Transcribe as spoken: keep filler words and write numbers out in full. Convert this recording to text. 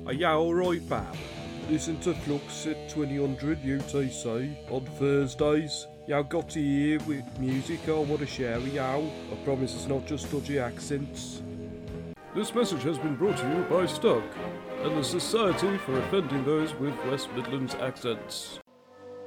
Are you alright, pal? Listen to Flux at twenty hundred U T C on Thursdays. Y'all got to hear with music I want to share with y'all. I promise it's not just dodgy accents. This message has been brought to you by Stuck and the Society for Offending Those with West Midlands Accents.